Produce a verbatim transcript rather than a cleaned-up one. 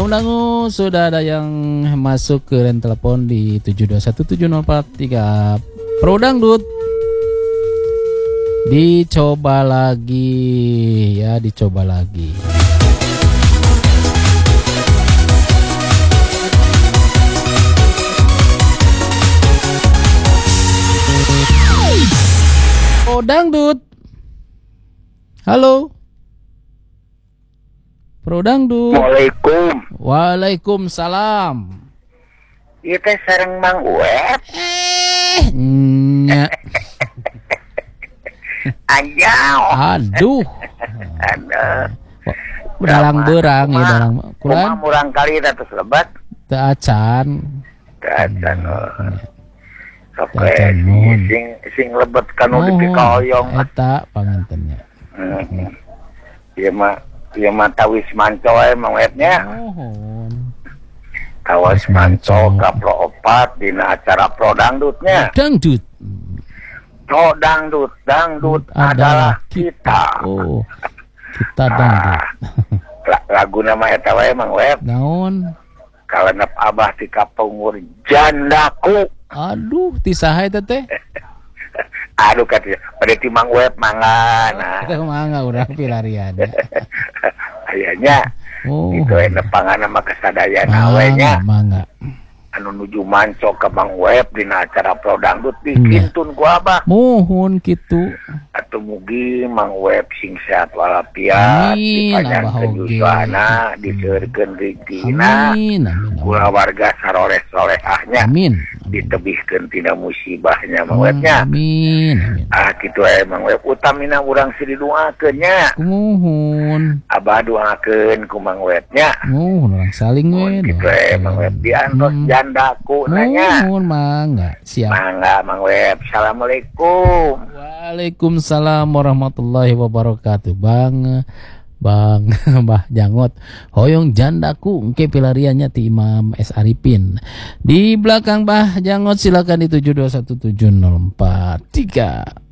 Dangu-dangu sudah ada yang masuk ke line telepon di tujuh dua satu tujuh nol empat tiga. Pro Dangdut dicoba lagi ya, dicoba lagi. Pro Dangdut. Halo. Pro Dangdut. Waalaikum. Waalaikumsalam. Ieu teh sareng Mang Web. Eh, nya. Anjau. Aduh. Aduh. Dalang berang ya dalang. Kumaha Kulan murang kali atus lebat. teu acan. Teu acan. Sok Teu acan, we nuhun. sing sing lebet kanu di kaoyong. Eta pangantennya. Heeh. Ieu mah ieu mah tawis manco we Mang Webnya. Nuhun. Tawis manco ka Pro opat dina acara Pro Dangdutnya. Dangdut. Pro Dangdut, dangdut adalah kita. Oh. Kita dangdut. La- Lagu nama eta wae Mang Web. Naon? Kalenep abah ti kapungur jandaku. Aduh, ti saha eta teh? Aduh kata pada ti Mang Web mangan. Nah, Kita mangga urang pilarian. ayanya Oh. itu enak pangan sama kesadayaan Mangga, awenya. mangga. Anu nuju manco ke Mang Web dina acara Pro Dangdut dikintun ku abah. Mohon kitu. Atuh mugi Mang Web sing sehat walafiat, Amin, dipanjangkeun Abah oge. yuswana, diseureurkeun rezekina. Amin, amin, Kula warga sarores solehahnya. amin. Ditebihkeun tina musibahnya Mang Webnya. Amin, amin. Ah kitu aya Mang Web utamina urang sididoakeun nya. Mohon, Abah doakeun ku Mang Webnya. mohon orang saling we. Mun kitu aya Mang Web diantos Hmm. jandaku nanya. Mohon mangga, siap. Mangga Mang Web. Assalamualaikum. Waalaikumsalam warahmatullahi wabarakatuh. Bang Bang Mbah Jangot hoyong jandaku engke pilariannya ti Imam S Arifin. Di belakang Mbah Jangot silakan di tujuh dua satu tujuh nol empat tiga.